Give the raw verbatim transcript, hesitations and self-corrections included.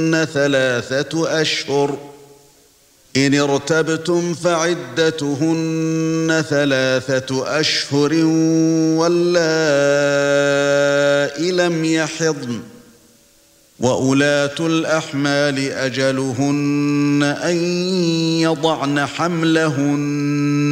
ثلاثة أشهر إن ارتبتم فعدتهن ثلاثة أشهر واللائي لم يحضن وأولاة الأحمال أجلهن أن يضعن حملهن